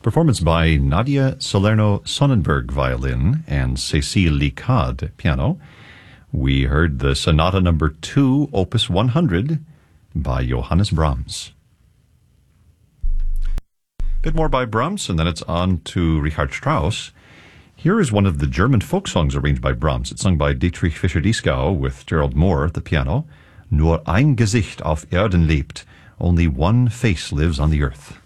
Performance by Nadia Salerno-Sonnenberg violin and Cécile Licade piano. We heard the Sonata Number 2, Opus 100 by Johannes Brahms. A bit more by Brahms, and then it's on to Richard Strauss. Here is one of the German folk songs arranged by Brahms. It's sung by Dietrich Fischer-Dieskau with Gerald Moore at the piano. Nur ein Gesicht auf Erden lebt. Only one face lives on the earth.